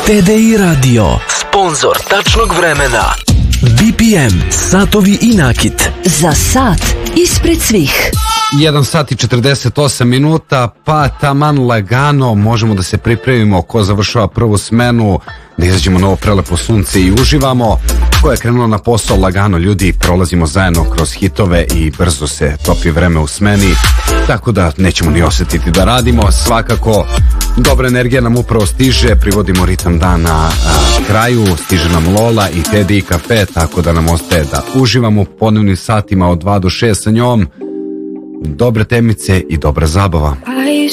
TDI Radio, sponzor tačnog vremena. BPM, satovi i nakit. Za sat ispred svih. 1 sat i 48 minuta, pa taman lagano možemo da se pripremimo ko završava prvu smenu, da izađemo na ovo prelepo sunce i uživamo. Ko je krenulo na posao lagano, ljudi, prolazimo zajedno kroz hitove i brzo se topi vreme u smeni, tako da nećemo ni osjetiti da radimo. Svakako, dobra energija nam upravo stiže, privodimo ritam dana kraju, stiže nam Lola i TDI kafe, tako da nam ostaje da uživamo u ponovnim satima od 2 do 6 sa njom. Dobre temice i dobra zabava.